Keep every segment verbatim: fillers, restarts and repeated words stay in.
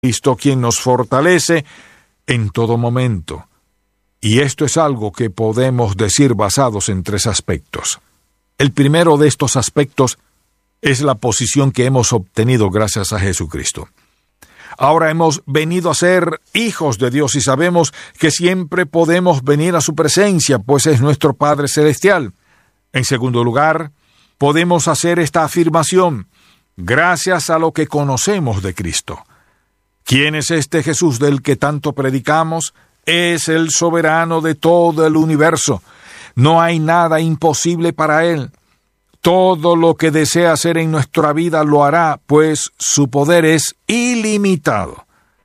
Cristo, quien nos fortalece en todo momento. Y esto es algo que podemos decir basados en tres aspectos. El primero de estos aspectos es la posición que hemos obtenido gracias a Jesucristo. Ahora hemos venido a ser hijos de Dios y sabemos que siempre podemos venir a su presencia, pues es nuestro Padre Celestial. En segundo lugar, podemos hacer esta afirmación, gracias a lo que conocemos de Cristo. ¿Quién es este Jesús del que tanto predicamos? Es el soberano de todo el universo. No hay nada imposible para Él. Todo lo que desea hacer en nuestra vida lo hará, pues su poder es ilimitado.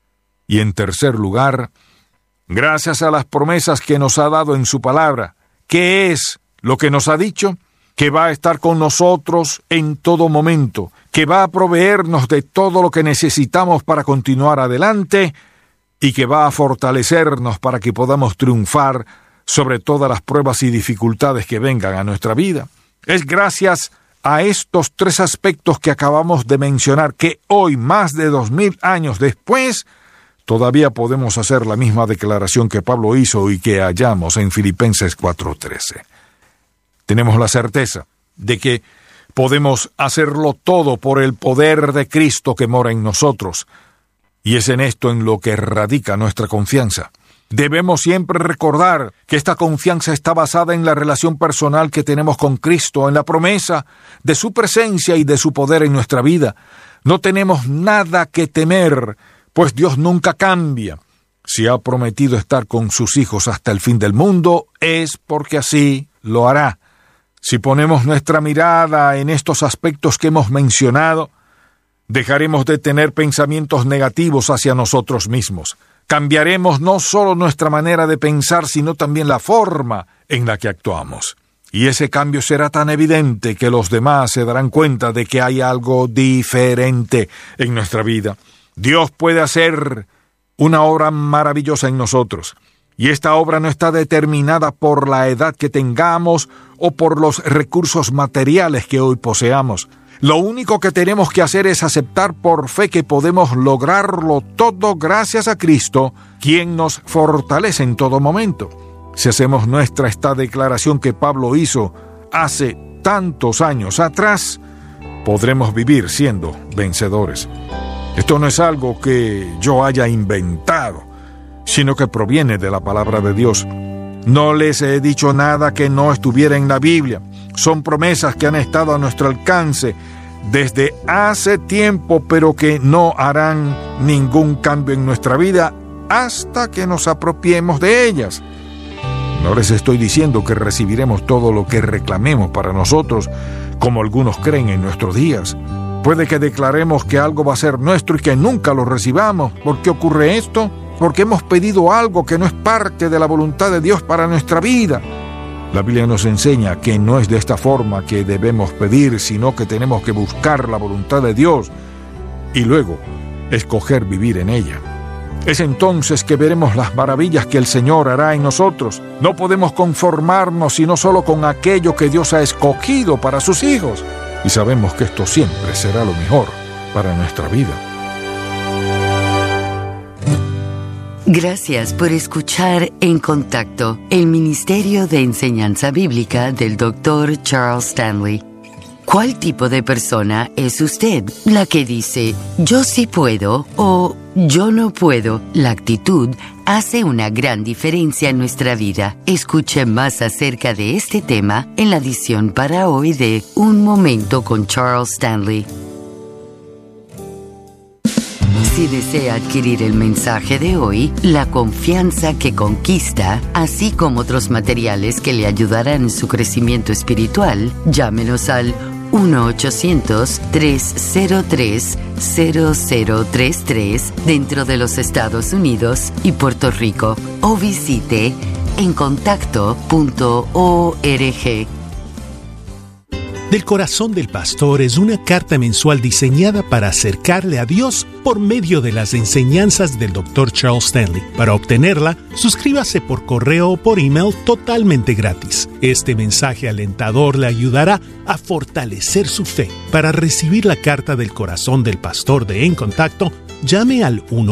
Y en tercer lugar, gracias a las promesas que nos ha dado en su palabra, ¿qué es lo que nos ha dicho? Que va a estar con nosotros en todo momento, que va a proveernos de todo lo que necesitamos para continuar adelante y que va a fortalecernos para que podamos triunfar sobre todas las pruebas y dificultades que vengan a nuestra vida. Es gracias a estos tres aspectos que acabamos de mencionar que hoy, más de dos mil años después, todavía podemos hacer la misma declaración que Pablo hizo y que hallamos en Filipenses cuatro trece. Tenemos la certeza de que podemos hacerlo todo por el poder de Cristo que mora en nosotros, y es en esto en lo que radica nuestra confianza. Debemos siempre recordar que esta confianza está basada en la relación personal que tenemos con Cristo, en la promesa de su presencia y de su poder en nuestra vida. No tenemos nada que temer, pues Dios nunca cambia. Si ha prometido estar con sus hijos hasta el fin del mundo, es porque así lo hará. Si ponemos nuestra mirada en estos aspectos que hemos mencionado, dejaremos de tener pensamientos negativos hacia nosotros mismos. Cambiaremos no solo nuestra manera de pensar, sino también la forma en la que actuamos. Y ese cambio será tan evidente que los demás se darán cuenta de que hay algo diferente en nuestra vida. Dios puede hacer una obra maravillosa en nosotros. Y esta obra no está determinada por la edad que tengamos o por los recursos materiales que hoy poseamos. Lo único que tenemos que hacer es aceptar por fe que podemos lograrlo todo gracias a Cristo, quien nos fortalece en todo momento. Si hacemos nuestra esta declaración que Pablo hizo hace tantos años atrás, podremos vivir siendo vencedores. Esto no es algo que yo haya inventado, sino que proviene de la palabra de Dios. No les he dicho nada que no estuviera en la Biblia. Son promesas que han estado a nuestro alcance desde hace tiempo, pero que no harán ningún cambio en nuestra vida hasta que nos apropiemos de ellas. No les estoy diciendo que recibiremos todo lo que reclamemos para nosotros, como algunos creen en nuestros días. Puede que declaremos que algo va a ser nuestro y que nunca lo recibamos. ¿Por qué ocurre esto? Porque hemos pedido algo que no es parte de la voluntad de Dios para nuestra vida. La Biblia nos enseña que no es de esta forma que debemos pedir, sino que tenemos que buscar la voluntad de Dios y luego escoger vivir en ella. Es entonces que veremos las maravillas que el Señor hará en nosotros. No podemos conformarnos sino solo con aquello que Dios ha escogido para sus hijos. Y sabemos que esto siempre será lo mejor para nuestra vida. Gracias por escuchar En Contacto, el Ministerio de Enseñanza Bíblica del doctor Charles Stanley. ¿Cuál tipo de persona es usted? ¿La que dice, yo sí puedo o yo no puedo? La actitud hace una gran diferencia en nuestra vida. Escuche más acerca de este tema en la edición para hoy de Un Momento con Charles Stanley. Si desea adquirir el mensaje de hoy, La confianza que conquista, así como otros materiales que le ayudarán en su crecimiento espiritual, llámenos al uno ochocientos, tres cero tres, cero cero tres tres dentro de los Estados Unidos y Puerto Rico o visite en contacto punto org. Del Corazón del Pastor es una carta mensual diseñada para acercarle a Dios por medio de las enseñanzas del doctor Charles Stanley. Para obtenerla, suscríbase por correo o por email totalmente gratis. Este mensaje alentador le ayudará a fortalecer su fe. Para recibir la carta del Corazón del Pastor de En Contacto, llame al uno